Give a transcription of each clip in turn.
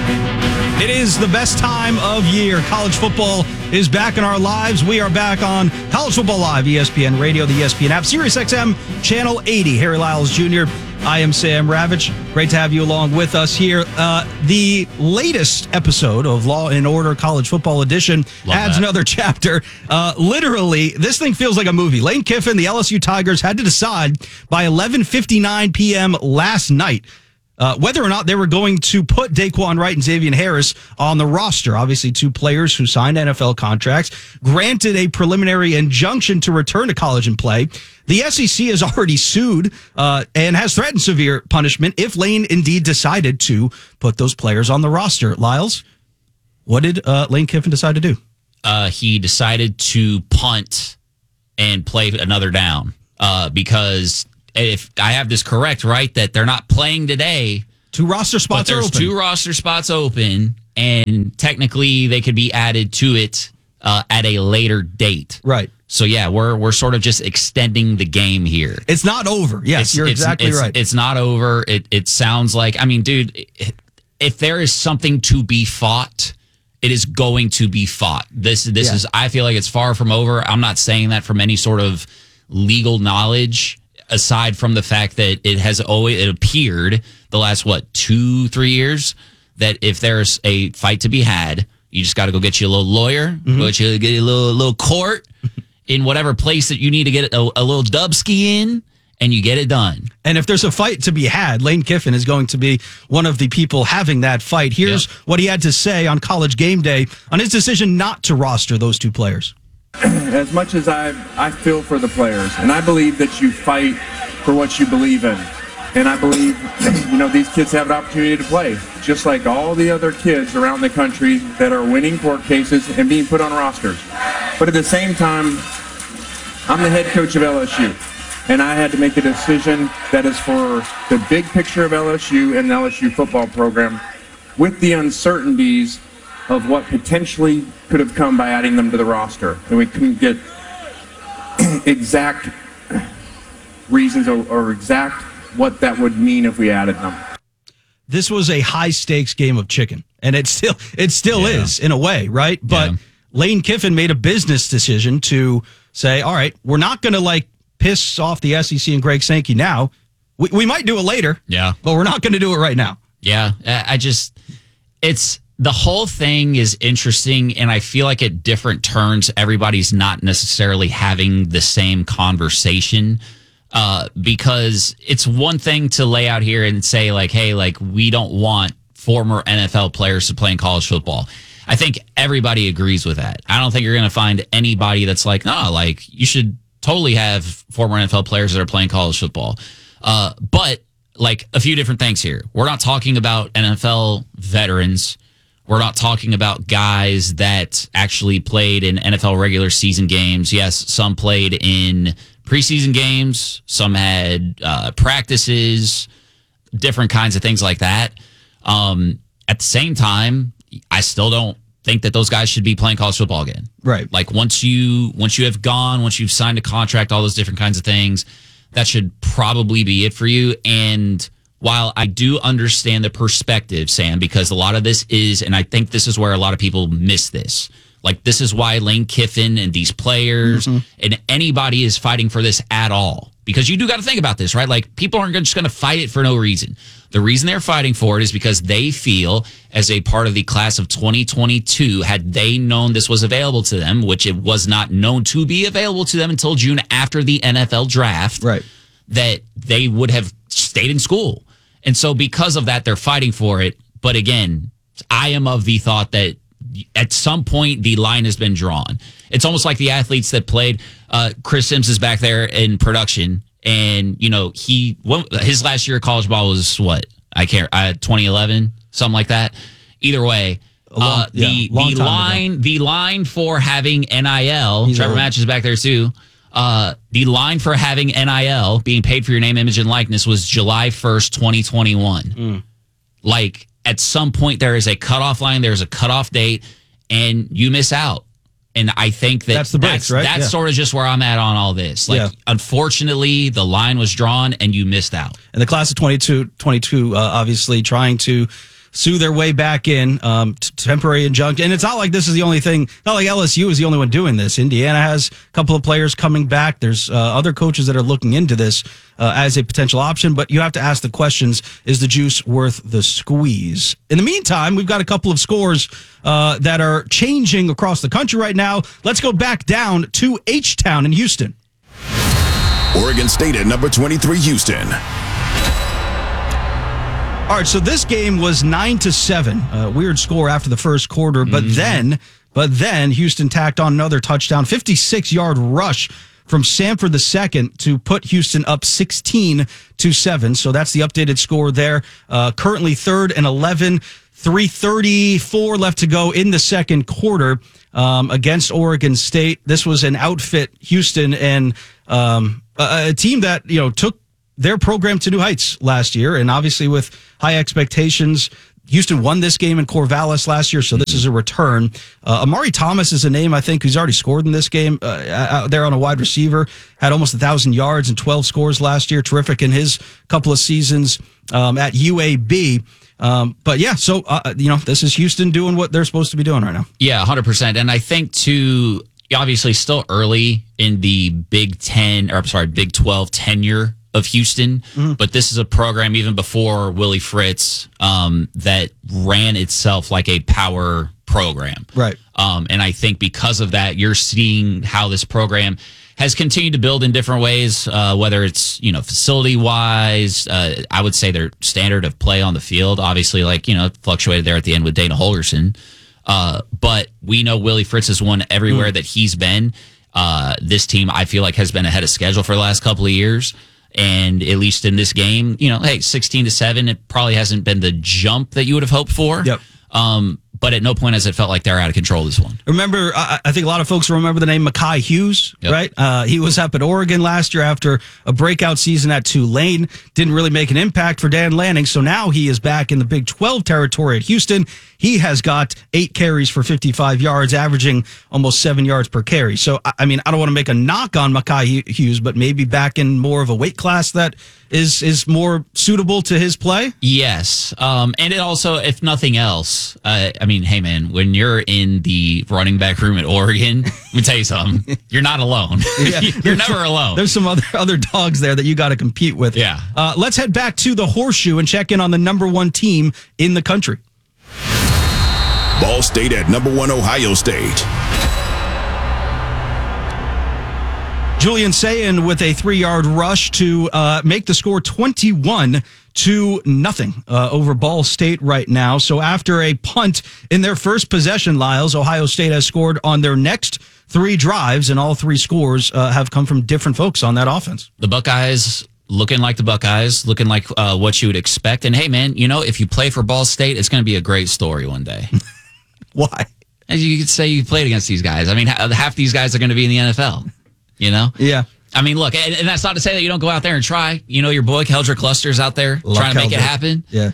It is the best time of year. College football is back in our lives. We are back on College Football Live, ESPN Radio, the ESPN app, SiriusXM, Channel 80. Harry Lyles Jr., I am Sam Ravitch. Great to have you along with us here. The latest episode of Law & Order College Football Edition adds another chapter. Literally, this thing feels like a movie. Lane Kiffin, the LSU Tigers, had to decide by 11:59 p.m. last night whether or not they were going to put Daquan Wright and Xavier Harris on the roster. Obviously, two players who signed NFL contracts, granted a preliminary injunction to return to college and play. The SEC has already sued and has threatened severe punishment if Lane indeed decided to put those players on the roster. Lyles, what did Lane Kiffin decide to do? He decided to punt and play another down because if I have this correct, right, that they're not playing today. Two roster spots are open. Two roster spots open, and technically they could be added to it at a later date. Right. So, yeah, we're sort of just extending the game here. It's not over. Yes, you're exactly right. It's not over. It sounds like, I mean, dude, if there is something to be fought, it is going to be fought. This is, I feel like it's far from over. I'm not saying that from any sort of legal knowledge, aside from the fact that it appeared the last, 2-3 years, that if there's a fight to be had, you just got to go get you a little lawyer, get you a little court in whatever place that you need to get a little dubski in, and you get it done. And if there's a fight to be had, Lane Kiffin is going to be one of the people having that fight. Here's what he had to say on College Game Day on his decision not to roster those two players. As much as I feel for the players, and I believe that you fight for what you believe in. And I believe, these kids have an opportunity to play, just like all the other kids around the country that are winning court cases and being put on rosters. But at the same time, I'm the head coach of LSU, and I had to make a decision that is for the big picture of LSU and the LSU football program, with the uncertainties of what potentially could have come by adding them to the roster. And we couldn't get exact reasons or exact what that would mean if we added them. This was a high stakes game of chicken, and it still is in a way, right? But Lane Kiffin made a business decision to say, all right, we're not going to piss off the SEC and Greg Sankey now. We might do it later, but we're not going to do it right now. Yeah, the whole thing is interesting, and I feel like at different turns, everybody's not necessarily having the same conversation because it's one thing to lay out here and say, hey, we don't want former NFL players to play in college football. I think everybody agrees with that. I don't think you're going to find anybody that's you should totally have former NFL players that are playing college football. But, a few different things here. We're not talking about NFL veterans. We're not talking about guys that actually played in NFL regular season games. Yes, some played in preseason games. Some had practices, different kinds of things like that. At the same time, I still don't think that those guys should be playing college football again. Right. Once you have gone, once you've signed a contract, all those different kinds of things, that should probably be it for you. And while I do understand the perspective, Sam, because a lot of this is, and I think this is where a lot of people miss this. This is why Lane Kiffin and these players and anybody is fighting for this at all. Because you do got to think about this, right? People aren't just going to fight it for no reason. The reason they're fighting for it is because they feel, as a part of the class of 2022, had they known this was available to them, which it was not known to be available to them until June after the NFL draft, right, that they would have stayed in school. And so because of that, they're fighting for it. But again, I am of the thought that at some point the line has been drawn. It's almost like the athletes that played. Chris Sims is back there in production, and his last year of college ball was 2011, something like that. Either way, the line for having NIL. Trevor Match is back there too. The line for having NIL, being paid for your name, image, and likeness, was July 1st, 2021. At some point, there is a cutoff line, there's a cutoff date, and you miss out. And I think that's the breaks, right? That's sort of just where I'm at on all this. Unfortunately, the line was drawn, and you missed out. And the class of 22, obviously trying to sue their way back in, temporary injunction. And it's not like this is the only thing. Not like LSU is the only one doing this. Indiana has a couple of players coming back. There's other coaches that are looking into this as a potential option. But you have to ask the questions, is the juice worth the squeeze? In the meantime, we've got a couple of scores that are changing across the country right now. Let's go back down to H-Town in Houston. Oregon State at number 23, Houston. All right, so this game was 9-7. Weird score after the first quarter, but then Houston tacked on another touchdown, 56-yard rush from Sanford II to put Houston up 16-7. So that's the updated score there. Currently 3rd and 11, 3:34 left to go in the second quarter against Oregon State. This was an outfit, Houston, and a team that took their program to new heights last year, and obviously with high expectations. Houston won this game in Corvallis last year, so this is a return. Amari Thomas is a name, I think, who's already scored in this game out there on a wide receiver. Had almost 1,000 yards and 12 scores last year. Terrific in his couple of seasons at UAB. But yeah, so, this is Houston doing what they're supposed to be doing right now. Yeah, 100%. And I think obviously still early in the Big 12 tenure of Houston, but this is a program even before Willie Fritz that ran itself like a power program. Right. And I think because of that, you're seeing how this program has continued to build in different ways, whether it's, facility wise, I would say their standard of play on the field, obviously, fluctuated there at the end with Dana Holgorsen. But we know Willie Fritz has won everywhere that he's been. This team, I feel like, has been ahead of schedule for the last couple of years. And at least in this game, 16-7, it probably hasn't been the jump that you would have hoped for. Yep. But at no point has it felt like they're out of control this one. Remember, I think a lot of folks remember the name Mekhi Hughes, right? He was up at Oregon last year after a breakout season at Tulane. Didn't really make an impact for Dan Lanning, so now he is back in the Big 12 territory at Houston. He has got 8 carries for 55 yards, averaging almost 7 yards per carry. So, I don't want to make a knock on Mekhi Hughes, but maybe back in more of a weight class that is more suitable to his play? Yes. And it also, if nothing else, hey, man, when you're in the running back room at Oregon, let me tell you something. You're not alone. Yeah. You're never alone. There's some other dogs there that you got to compete with. Yeah. Let's head back to the Horseshoe and check in on the number 1 team in the country. Ball State at number 1, Ohio State. Julian Sayin with a 3-yard rush to make the score 21-0 over Ball State right now. So after a punt in their first possession, Lyles, Ohio State has scored on their next 3 drives, and all 3 scores have come from different folks on that offense. The Buckeyes looking like the Buckeyes, looking like what you would expect. And hey, man, if you play for Ball State, it's going to be a great story one day. Why? As you could say, you played against these guys. Half these guys are going to be in the NFL. Yeah. Look, and that's not to say that you don't go out there and try. Your boy Keldrick Cluster's out there trying to make it happen. Yeah.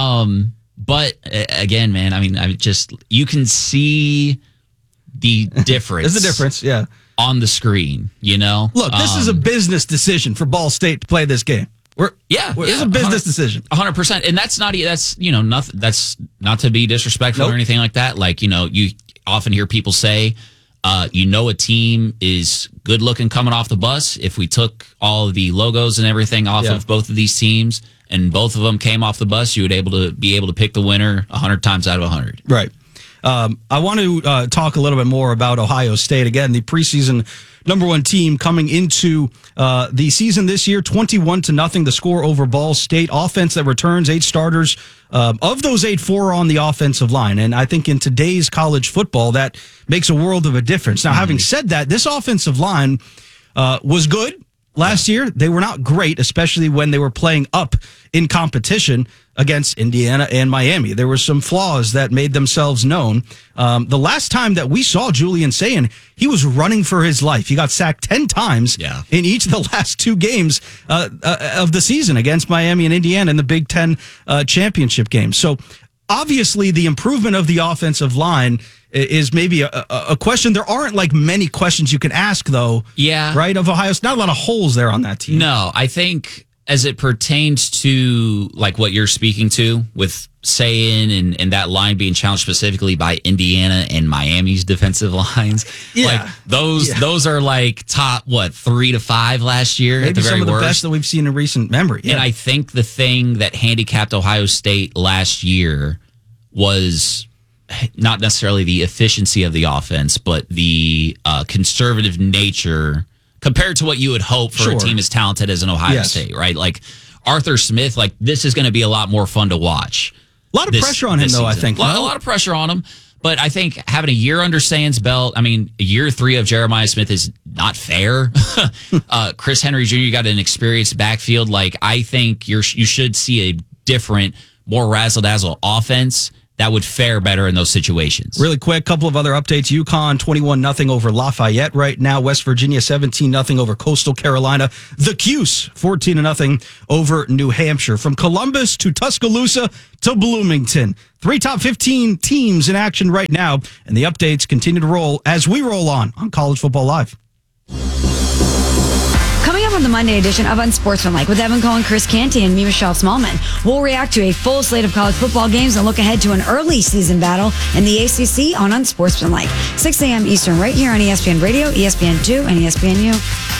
But again, man, you can see the difference. There's a difference, yeah. On the screen, Look, this is a business decision for Ball State to play this game. It's a business decision. 100%. And that's nothing. That's not to be disrespectful or anything like that. You often hear people say, a team is good looking coming off the bus. If we took all of the logos and everything off of both of these teams and both of them came off the bus, you would be able to pick the winner 100 times out of 100. Right. I want to talk a little bit more about Ohio State. Again, the preseason number 1 team coming into the season this year, 21-0, the score over Ball State. Offense that returns 8 starters. Of those 8, 4 are on the offensive line. And I think in today's college football, that makes a world of a difference. Now, having said that, this offensive line was good last year. They were not great, especially when they were playing up in competition against Indiana and Miami. There were some flaws that made themselves known. The last time that we saw Julian Sayin, he was running for his life. He got sacked 10 times in each of the last 2 games of the season against Miami and Indiana in the Big Ten championship game. So obviously the improvement of the offensive line is maybe a question. There aren't many questions you can ask, though. Yeah. Right? Of Ohio. Not a lot of holes there on that team. No, I think as it pertains to like what you're speaking to with Sayin and that line being challenged specifically by Indiana and Miami's defensive lines, like those are like top 3 to 5 last year. Maybe at the very some of the worst. best that we've seen in recent memory. Yeah. And I think the thing that handicapped Ohio State last year was not necessarily the efficiency of the offense, but the conservative nature compared to what you would hope for a team as talented as an Ohio State, right? Like Arthur Smith, like this is going to be a lot more fun to watch. A lot of pressure on him, though, I think. A lot of pressure on him. But I think having a year under Sain's belt, I mean, year 3 of Jeremiah Smith is not fair. Chris Henry Jr. got an experienced backfield. Like, I think you should see a different, more razzle-dazzle offense that would fare better in those situations. Really quick, couple of other updates. UConn 21-0 over Lafayette right now. West Virginia 17-0 over Coastal Carolina. The Cuse 14-0 over New Hampshire. From Columbus to Tuscaloosa to Bloomington. 3 top 15 teams in action right now. And the updates continue to roll as we roll on College Football Live. Coming up on the Monday edition of Unsportsmanlike with Evan Cohen, Chris Canty, and me, Michelle Smallman, we'll react to a full slate of college football games and look ahead to an early season battle in the ACC on Unsportsmanlike. 6 a.m. Eastern right here on ESPN Radio, ESPN2, and ESPNU.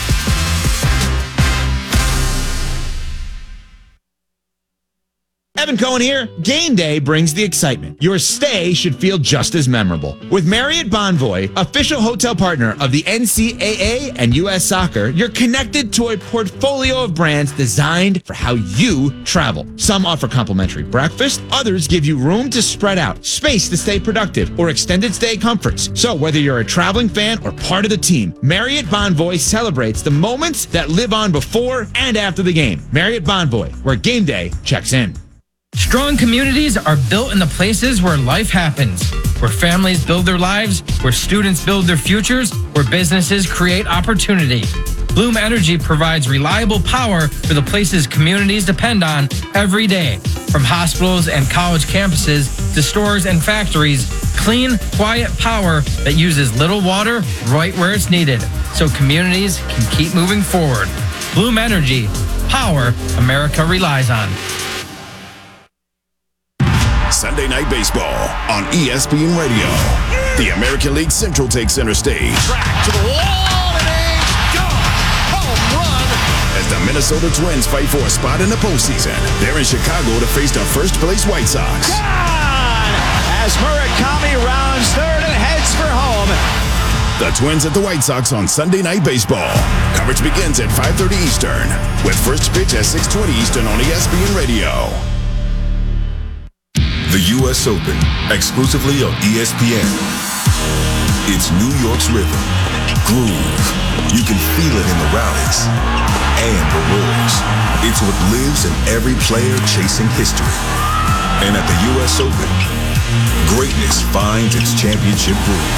Evan Cohen here. Game day brings the excitement. Your stay should feel just as memorable. With Marriott Bonvoy, official hotel partner of the NCAA and U.S. Soccer, you're connected to a portfolio of brands designed for how you travel. Some offer complimentary breakfast, others give you room to spread out, space to stay productive, or extended stay comforts. So whether you're a traveling fan or part of the team, Marriott Bonvoy celebrates the moments that live on before and after the game. Marriott Bonvoy, where game day checks in. Strong communities are built in the places where life happens, where families build their lives, where students build their futures, where businesses create opportunity. Bloom Energy provides reliable power for the places communities depend on every day. From hospitals and college campuses to stores and factories, clean, quiet power that uses little water right where it's needed, so communities can keep moving forward. Bloom Energy, power America relies on. Sunday Night Baseball on ESPN Radio. The American League Central takes center stage. Track to the wall, and it's gone. Home run. As the Minnesota Twins fight for a spot in the postseason, they're in Chicago to face the first-place White Sox. Gone! As Murakami rounds third and heads for home. The Twins at the White Sox on Sunday Night Baseball. Coverage begins at 5:30 Eastern, with first pitch at 6:20 Eastern on ESPN Radio. The U.S. Open, exclusively on ESPN. It's New York's rhythm, groove. You can feel it in the rallies and the roars. It's what lives in every player chasing history. And at the U.S. Open, greatness finds its championship groove.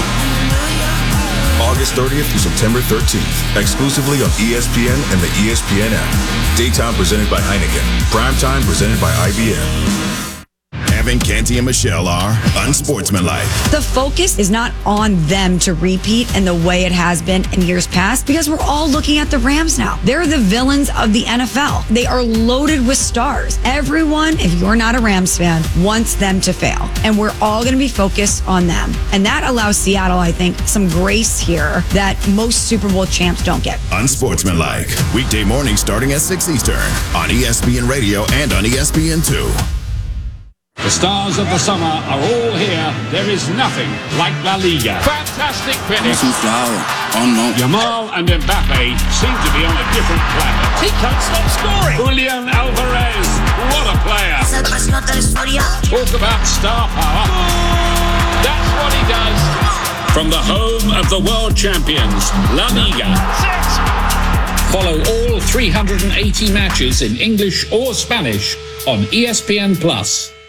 August 30th through September 13th, exclusively on ESPN and the ESPN app. Daytime presented by Heineken. Primetime presented by IBM. Evan, Canty, and Michelle are unsportsmanlike. The focus is not on them to repeat in the way it has been in years past because we're all looking at the Rams now. They're the villains of the NFL. They are loaded with stars. Everyone, if you're not a Rams fan, wants them to fail. And we're all going to be focused on them. And that allows Seattle, I think, some grace here that most Super Bowl champs don't get. Unsportsmanlike. Weekday morning starting at 6 Eastern on ESPN Radio and on ESPN2. The stars of the summer are all here. There is nothing like La Liga. Fantastic finish. Yamal and Mbappe seem to be on a different planet. He can't stop scoring. Julian Alvarez, what a player. Talk about star power. That's what he does. From the home of the world champions, La Liga. Follow all 380 matches in English or Spanish on ESPN+.